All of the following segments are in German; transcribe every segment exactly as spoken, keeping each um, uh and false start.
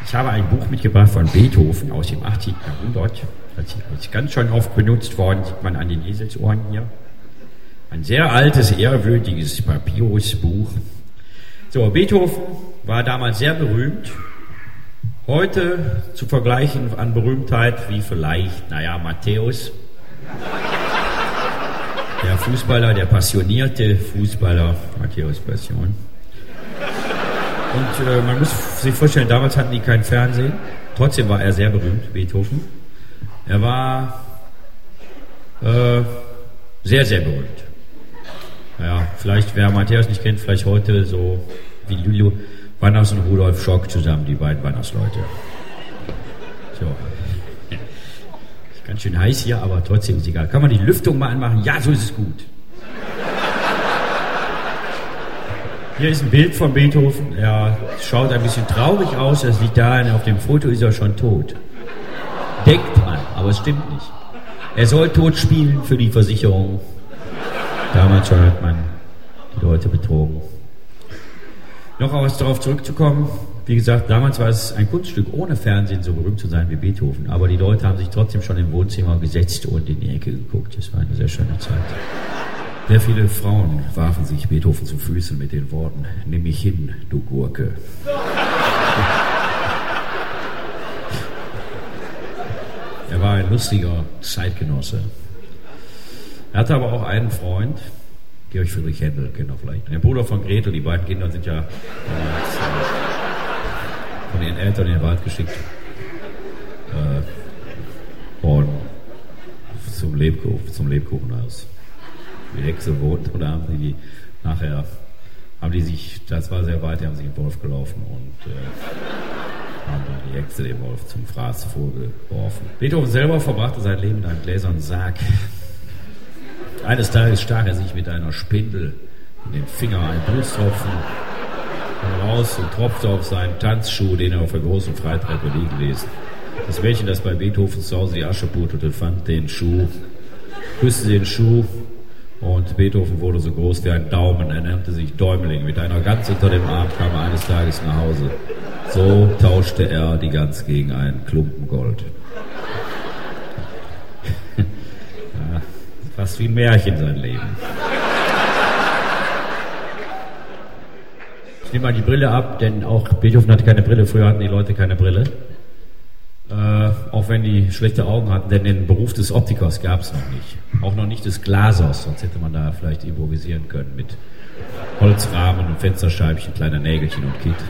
Ich habe ein Buch mitgebracht von Beethoven aus dem achtzehnten Jahrhundert. Das ist ganz schön oft benutzt worden, sieht man an den Eselsohren hier. Ein sehr altes, ehrwürdiges Papyrusbuch. So, Beethoven war damals sehr berühmt. Heute zu vergleichen an Berühmtheit wie vielleicht, naja, Matthäus. Der Fußballer, der passionierte Fußballer, Matthäus Passion. Und äh, man muss sich vorstellen, damals hatten die kein Fernsehen. Trotzdem war er sehr berühmt, Beethoven. Er war äh, sehr, sehr berühmt. Ja, vielleicht, wer Matthäus nicht kennt, vielleicht heute so wie Lulu Wanners und Rudolf Schock zusammen, die beiden Wanners-Leute. So. Ist ganz schön heiß hier, aber trotzdem ist egal. Kann man die Lüftung mal anmachen? Ja, so ist es gut. Hier ist ein Bild von Beethoven. Er schaut ein bisschen traurig aus. Das liegt daran, auf dem Foto ist er schon tot. Denkt man, aber es stimmt nicht. Er soll tot spielen für die Versicherung. Damals schon hat man die Leute betrogen. Noch etwas darauf zurückzukommen. Wie gesagt, damals war es ein Kunststück, ohne Fernsehen so berühmt zu sein wie Beethoven. Aber die Leute haben sich trotzdem schon im Wohnzimmer gesetzt und in die Ecke geguckt. Das war eine sehr schöne Zeit. Sehr viele Frauen warfen sich Beethoven zu Füßen mit den Worten: Nimm mich hin, du Gurke. Er war ein lustiger Zeitgenosse. Er hatte aber auch einen Freund, Georg Friedrich Händel, kennt ihr vielleicht. Der Bruder von Gretel, die beiden Kinder sind ja äh, von ihren Eltern in den Wald geschickt äh, worden zum Lebkuchen, zum Lebkuchenhaus. Die Hexe wohnt, und da haben die nachher, haben die sich, das war sehr weit, die haben sich in den Wolf gelaufen und äh, haben dann die Hexe dem Wolf zum Fraß vorgeworfen. Beethoven selber verbrachte sein Leben in einem gläsernen Sarg. Eines Tages stach er sich mit einer Spindel in den Finger, einen Blutstropfen raus und tropfte auf seinen Tanzschuh, den er auf der großen Freitreppe liegen ließ. Das Mädchen, das bei Beethoven zu Hause die Asche putelte, fand den Schuh, küsste den Schuh, und Beethoven wurde so groß wie ein Daumen. Er nannte sich Däumling. Mit einer Gans unter dem Arm kam er eines Tages nach Hause. So tauschte er die Gans gegen einen Klumpen Gold. Ja, fast wie ein Märchen sein Leben. Ich nehme mal die Brille ab, denn auch Beethoven hatte keine Brille. Früher hatten die Leute keine Brille. Äh, auch wenn die schlechte Augen hatten, denn den Beruf des Optikers gab es noch nicht. Auch noch nicht des Glasers, sonst hätte man da vielleicht improvisieren können mit Holzrahmen und Fensterscheibchen, kleiner Nägelchen und Kit.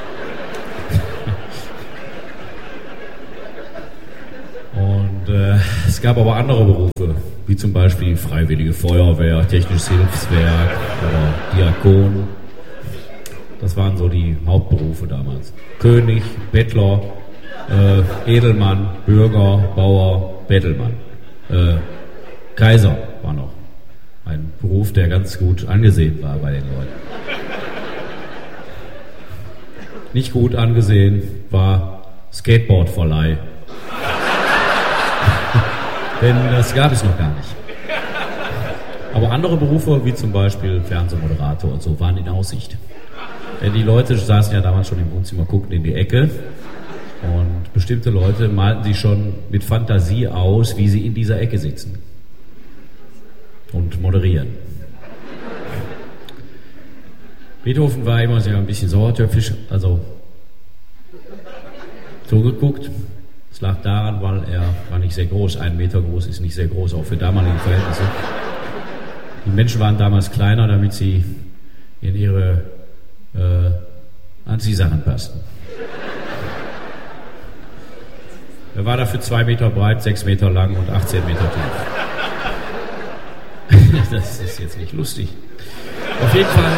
Und äh, es gab aber andere Berufe, wie zum Beispiel Freiwillige Feuerwehr, Technisches Hilfswerk oder Diakon. Das waren so die Hauptberufe damals. König, Bettler, Äh, Edelmann, Bürger, Bauer, Bettelmann. Äh, Kaiser war noch ein Beruf, der ganz gut angesehen war bei den Leuten. Nicht gut angesehen war Skateboardverleih. Denn das gab es noch gar nicht. Aber andere Berufe, wie zum Beispiel Fernsehmoderator und so, waren in Aussicht. Denn die Leute saßen ja damals schon im Wohnzimmer, guckten in die Ecke. Und bestimmte Leute malten sich schon mit Fantasie aus, wie sie in dieser Ecke sitzen und moderieren. Beethoven war immer sehr ein bisschen sauertöpfisch, also so geguckt. Es lag daran, weil er war nicht sehr groß, einen Meter groß ist nicht sehr groß, auch für damalige Verhältnisse. Die Menschen waren damals kleiner, damit sie in ihre äh, Anziehsachen passten. Er war dafür zwei Meter breit, sechs Meter lang und achtzehn Meter tief. Das ist jetzt nicht lustig. Auf jeden Fall,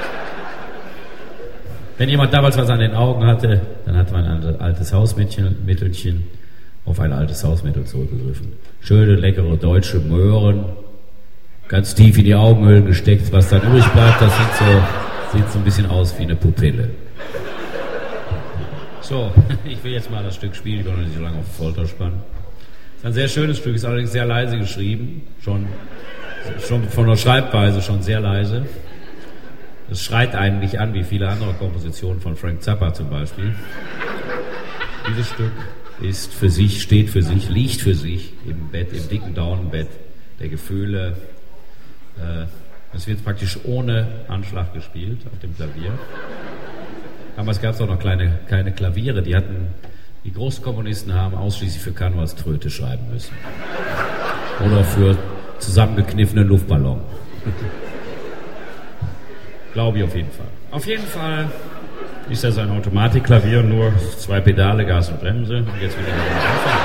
wenn jemand damals was an den Augen hatte, dann hat man ein altes Hausmittelchen auf ein altes Hausmittel zurückgegriffen. Schöne, leckere deutsche Möhren, ganz tief in die Augenhöhlen gesteckt. Was dann übrig bleibt, das sieht so, sieht so ein bisschen aus wie eine Pupille. So, ich will jetzt mal das Stück spielen, ich will noch nicht so lange auf Folter spannen. Es ist ein sehr schönes Stück, ist allerdings sehr leise geschrieben, schon, schon von der Schreibweise schon sehr leise. Es schreit eigentlich an, wie viele andere Kompositionen von Frank Zappa zum Beispiel. Dieses Stück ist für sich, steht für sich, liegt für sich im Bett, im dicken Daunenbett der Gefühle. Es wird praktisch ohne Anschlag gespielt auf dem Klavier. Damals gab es auch noch kleine, keine Klaviere, die hatten, die Großkomponisten haben ausschließlich für Karnevalströte schreiben müssen. Oder für zusammengekniffene Luftballon. Glaube ich auf jeden Fall. Auf jeden Fall ist das ein Automatikklavier, nur zwei Pedale, Gas und Bremse. Und jetzt wieder Anfang.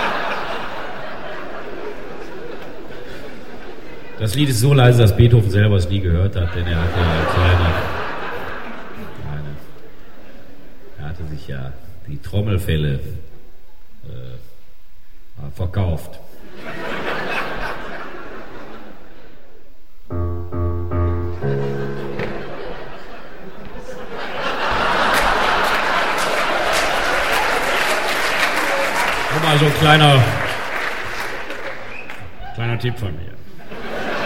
Das Lied ist so leise, dass Beethoven selber es nie gehört hat, denn er hatte eine kleine, kleine er hatte sich ja die Trommelfelle äh, verkauft. Mal so ein kleiner, kleiner Tipp von mir.